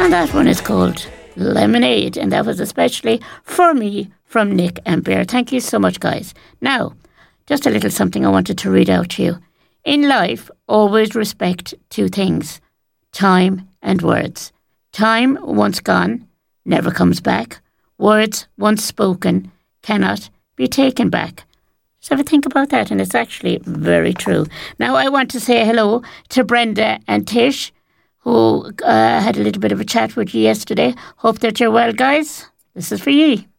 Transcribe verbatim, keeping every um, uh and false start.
And that one is called Lemonade. And that was especially for me from Nick and Bear. Thank you so much, guys. Now, just a little something I wanted to read out to you. In life, always respect two things: time and words. Time, once gone, never comes back. Words, once spoken, cannot be taken back. Just have a think about that, and it's actually very true. Now, I want to say hello to Brenda and Tish, who uh, had a little bit of a chat with you yesterday. Hope that you're well, guys. This is for ye.